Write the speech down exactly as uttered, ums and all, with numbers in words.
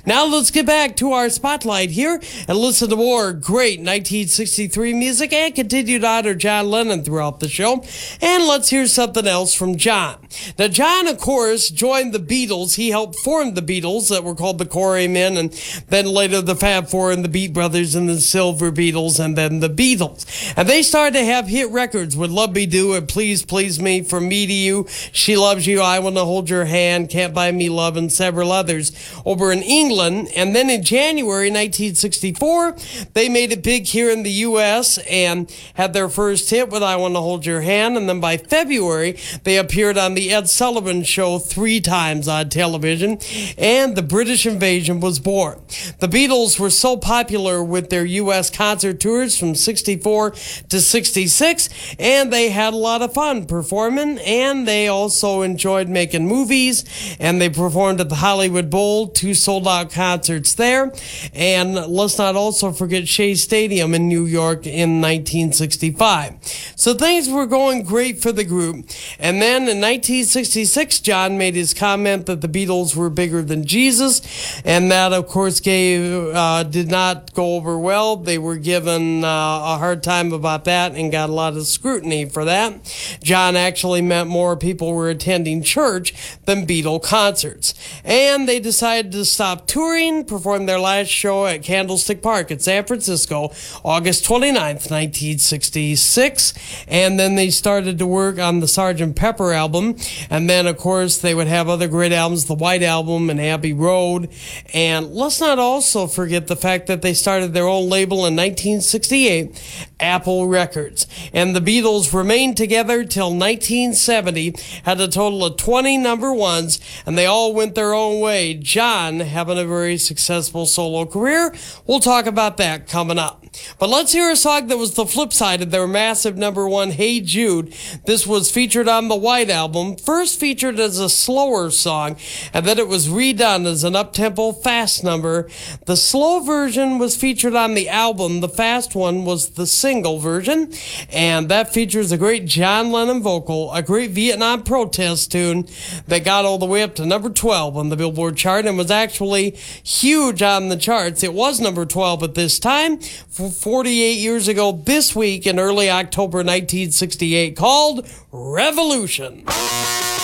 Now let's get back to our spotlight here and listen to more great nineteen sixty-three music and continue to honor John Lennon throughout the show. And let's hear something else from John. Now, John, of course, joined the Beatles. He helped form the Beatles that were called the Quarrymen, and then later the Fab Four and the Beat Brothers and the Silver Beatles, and then the Beatles. And they started to have hit records with Love Me Do and Please Please Me, From Me to You, She Loves You, I Want to Hold Your Hand, Can't Buy Me Love, and several others over in England. And then in January nineteen sixty-four, they made it big here in the U S and had their first hit with I Want to Hold Your Hand. And then by February, they appeared on the Ed Sullivan Show three times on television, and the British Invasion was born. The Beatles were so popular with their U S concert tours from sixty-four to sixty-six, and they had a lot of fun performing, and they also enjoyed making movies, and they performed at the Hollywood Bowl, two sold-out concerts there, and let's not also forget Shea Stadium in New York in nineteen sixty-five. So things were going great for the group, and then in nineteen sixty-six, John made his comment that the Beatles were bigger than Jesus, and that, of course, gave uh, did not go over well. They were given uh, a hard time about that and got a lot of scrutiny for that. John actually meant more people were attending church than Beatle concerts. And they decided to stop touring, perform their last show at Candlestick Park in San Francisco, August twenty-ninth, nineteen sixty-six. And then they started to work on the Sergeant Pepper album. And then, of course, they would have other great albums, the White Album and Abbey Road. And let's not also forget the fact that they started their own label in nineteen sixty-eight, Apple Records. And the Beatles remained together till nineteen seventy, had a total of twenty number ones, and they all went their own way. John having a very successful solo career. We'll talk about that coming up. But let's hear a song that was the flip side of their massive number one, Hey Jude. This was featured on the White Album, first featured as a slower song, and then it was redone as an up-tempo fast number. The slow version was featured on the album. The fast one was the single version, and that features a great John Lennon vocal, a great Vietnam protest tune that got all the way up to number twelve on the Billboard chart and was actually huge on the charts. It was number twelve at this time, forty-eight years ago this week in early October nineteen sixty-eight, called Revolution.